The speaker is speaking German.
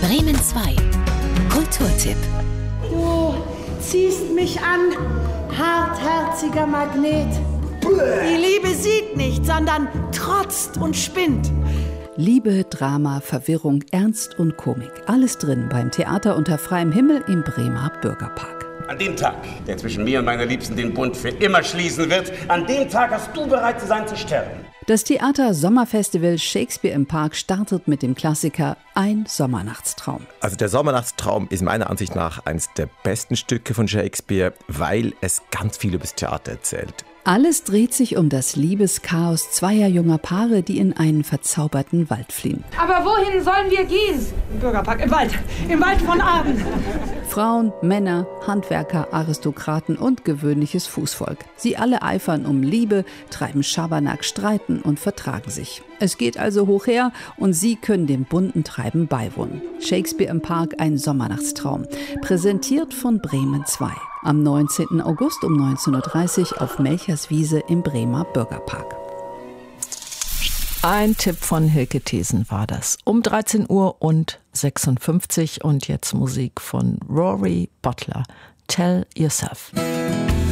Bremen 2. Kulturtipp. Du ziehst mich an, hartherziger Magnet. Die Liebe sieht nicht, sondern trotzt und spinnt. Liebe, Drama, Verwirrung, Ernst und Komik. Alles drin beim Theater unter freiem Himmel im Bremer Bürgerpark. An dem Tag, der zwischen mir und meiner Liebsten den Bund für immer schließen wird, an dem Tag hast du bereit zu sein zu sterben. Das Theater-Sommerfestival Shakespeare im Park startet mit dem Klassiker Ein Sommernachtstraum. Also der Sommernachtstraum ist meiner Ansicht nach eines der besten Stücke von Shakespeare, weil es ganz viel über das Theater erzählt. Alles dreht sich um das Liebeschaos zweier junger Paare, die in einen verzauberten Wald fliehen. Aber wohin sollen wir gehen? Im Bürgerpark, im Wald von Aden. Frauen, Männer, Handwerker, Aristokraten und gewöhnliches Fußvolk. Sie alle eifern um Liebe, treiben Schabernack, streiten und vertragen sich. Es geht also hoch her und Sie können dem bunten Treiben beiwohnen. Shakespeare im Park, ein Sommernachtstraum. Präsentiert von Bremen 2. Am 19. August um 19.30 Uhr auf Melcherswiese im Bremer Bürgerpark. Ein Tipp von Hilke Thesen war das. Um 13:56 Uhr und jetzt Musik von Rory Butler. Tell Yourself.